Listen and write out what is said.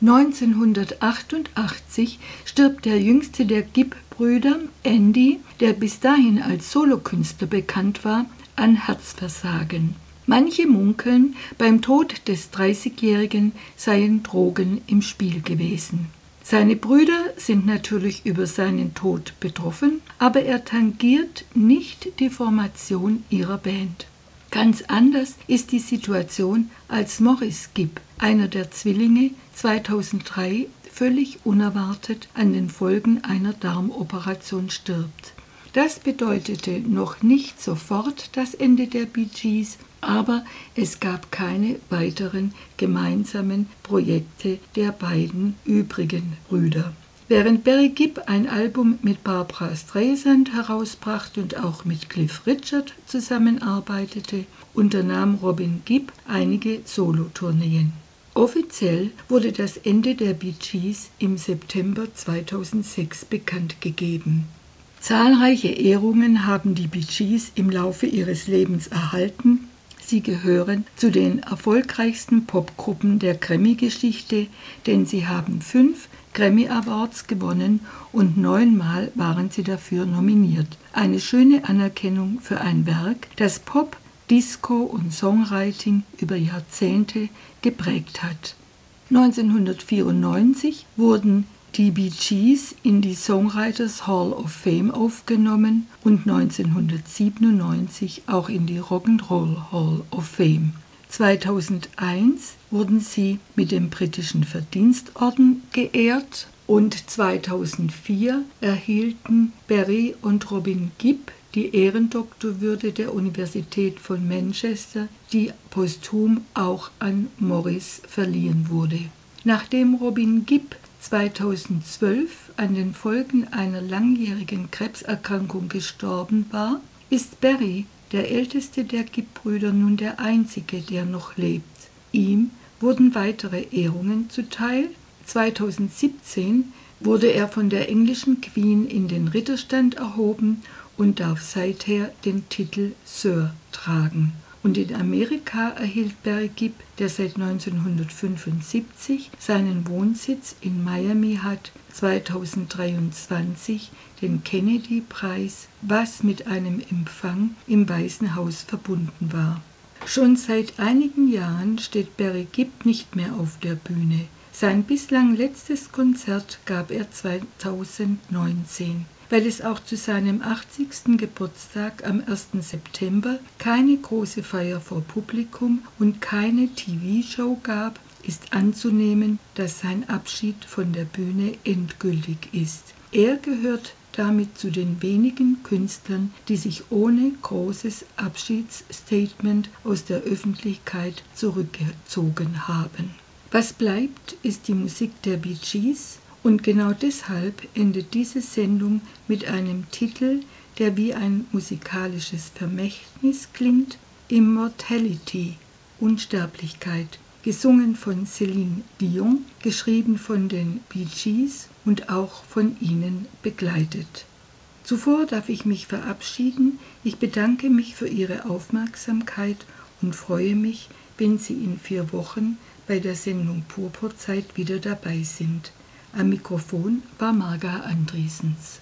1988 stirbt der jüngste der Gibb-Brüder, Andy, der bis dahin als Solokünstler bekannt war, an Herzversagen. Manche munkeln, beim Tod des 30-Jährigen seien Drogen im Spiel gewesen. Seine Brüder sind natürlich über seinen Tod betroffen, aber er tangiert nicht die Formation ihrer Band. Ganz anders ist die Situation, als Maurice Gibb, einer der Zwillinge, 2003 völlig unerwartet an den Folgen einer Darmoperation stirbt. Das bedeutete noch nicht sofort das Ende der Bee Gees, aber es gab keine weiteren gemeinsamen Projekte der beiden übrigen Brüder. Während Barry Gibb ein Album mit Barbra Streisand herausbrachte und auch mit Cliff Richard zusammenarbeitete, unternahm Robin Gibb einige Solotourneen. Offiziell wurde das Ende der Bee Gees im September 2006 bekannt gegeben. Zahlreiche Ehrungen haben die Bee Gees im Laufe ihres Lebens erhalten. Sie gehören zu den erfolgreichsten Popgruppen der Grammy-Geschichte, denn sie haben 5 Grammy Awards gewonnen und 9-mal waren sie dafür nominiert. Eine schöne Anerkennung für ein Werk, das Pop, Disco und Songwriting über Jahrzehnte geprägt hat. 1994 wurden die Bee Gees in die Songwriters Hall of Fame aufgenommen und 1997 auch in die Rock'n'Roll Hall of Fame. 2001 wurden sie mit dem britischen Verdienstorden geehrt und 2004 erhielten Barry und Robin Gibb die Ehrendoktorwürde der Universität von Manchester, die posthum auch an Maurice verliehen wurde. Nachdem Robin Gibb 2012 an den Folgen einer langjährigen Krebserkrankung gestorben war, ist Barry, der älteste der Gibb-Brüder, nun der einzige, der noch lebt. Ihm wurden weitere Ehrungen zuteil. 2017 wurde er von der englischen Queen in den Ritterstand erhoben und darf seither den Titel Sir tragen. Und in Amerika erhielt Barry Gibb, der seit 1975 seinen Wohnsitz in Miami hat, 2023 den Kennedy-Preis, was mit einem Empfang im Weißen Haus verbunden war. Schon seit einigen Jahren steht Barry Gibb nicht mehr auf der Bühne. Sein bislang letztes Konzert gab er 2019. Weil es auch zu seinem 80. Geburtstag am 1. September keine große Feier vor Publikum und keine TV-Show gab, ist anzunehmen, dass sein Abschied von der Bühne endgültig ist. Er gehört damit zu den wenigen Künstlern, die sich ohne großes Abschiedsstatement aus der Öffentlichkeit zurückgezogen haben. Was bleibt, ist die Musik der Bee Gees. Und genau deshalb endet diese Sendung mit einem Titel, der wie ein musikalisches Vermächtnis klingt: Immortality, Unsterblichkeit, gesungen von Céline Dion, geschrieben von den Bee Gees und auch von ihnen begleitet. Zuvor darf ich mich verabschieden. Ich bedanke mich für Ihre Aufmerksamkeit und freue mich, wenn Sie in 4 Wochen bei der Sendung Purpurzeit wieder dabei sind. Am Mikrofon war Marga Andriessens.